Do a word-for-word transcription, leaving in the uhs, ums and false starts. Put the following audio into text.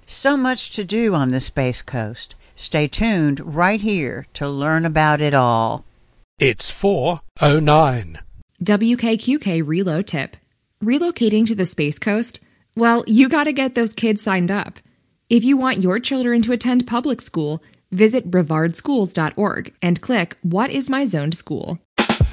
So much to do on the Space Coast. Stay tuned right here to learn about it all. It's four oh nine. W K Q K reload tip. Relocating to the Space Coast? Well, you gotta get those kids signed up. If you want your children to attend public school, visit brevard schools dot org and click What is my zoned school?